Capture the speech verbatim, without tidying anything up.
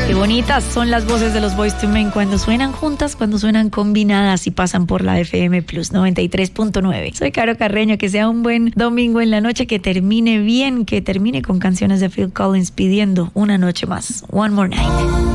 Qué bonitas son las voces de los Boyz two Men cuando suenan juntas, cuando suenan combinadas y pasan por la F M Plus noventa y tres punto nueve. Soy Caro Carreño, que sea un buen domingo en la noche, que termine bien, que termine con canciones de Phil Collins pidiendo una noche más. One more night.